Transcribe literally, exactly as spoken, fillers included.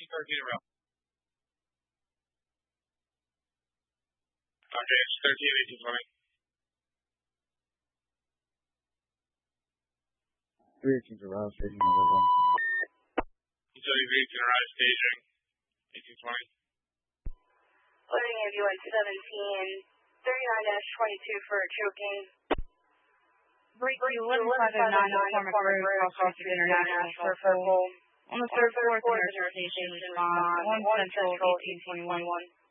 eighteen thirteen around. Okay, it's thirteen, eighteen, twenty. three eighteens around, staging on that one. Utility three eighteen arrive, staging. eighteen twenty. Loading ambulance seventeen, thirty-nine dash twenty-two for choking. Break eleven five oh nine McCormick Road, Cross Street International, Purple. On the third floor at the nurse station, respond one Central, eighteen twenty-one.